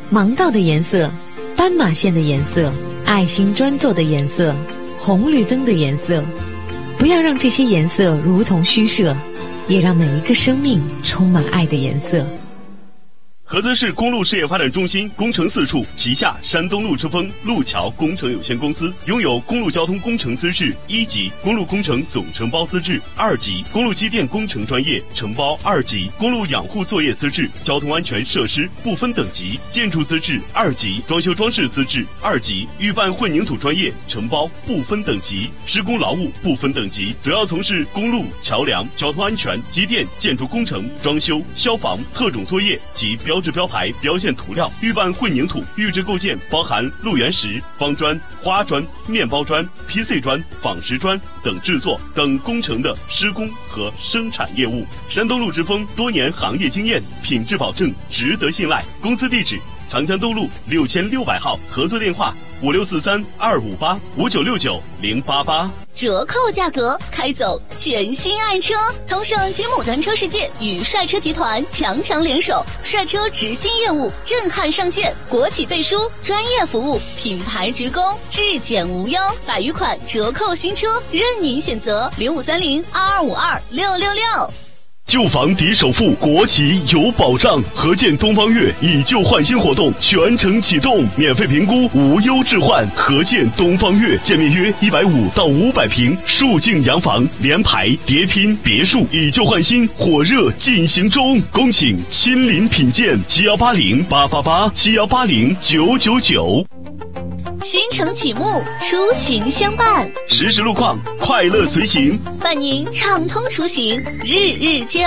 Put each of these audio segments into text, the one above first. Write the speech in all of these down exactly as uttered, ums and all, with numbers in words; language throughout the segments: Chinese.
盲道的颜色，斑马线的颜色，爱心专座的颜色，红绿灯的颜色。不要让这些颜色如同虚设，也让每一个生命充满爱的颜色。 菏泽市公路事业发展中心工程四处旗下山东路之风路桥工程有限公司拥有公路交通工程资质一级、公路工程总承包资质二级、公路机电工程专业承包二级、公路养护作业资质、交通安全设施不分等级、建筑资质二级、装修装饰资质二级、预办混凝土专业承包不分等级、施工劳务不分等级，主要从事公路、桥梁、交通安全、机电、建筑工程、装修、消防、特种作业及标标志标牌、标线涂料、预办混凝土、预制构件，包含路缘石、方砖、花砖、面包砖、P C 砖、仿石砖等制作等工程的施工和生产业务。山东路之风多年行业经验，品质保证，值得信赖。公司地址：长江东路六千六百号，合作电话：五六四三二五八五九六九零八八。 折扣价格，开走全新爱车！同盛吉姆单车世界与帅车集团强强联手，帅车直信业务震撼上线，国企背书，专业服务，品牌直供，质检无忧，百余款折扣新车任您选择。零五三零二二五二六六六。 旧房抵首付，国企有保障。合建东方悦以旧换新活动全程启动，免费评估，无忧置换。合建东方悦，建面约一百五到五百平，竖境洋房，联排、叠拼、别墅，以旧换新，火热进行中。恭请亲临品鉴，七幺八零八八八，七幺八零九九九。 新城启幕，出行相伴， 实时路况，快乐随行， 伴您畅通出行，日日皆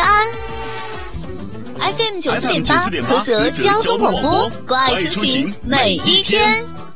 安。F M 九四点八，菏泽交通广播，关爱出行每一天。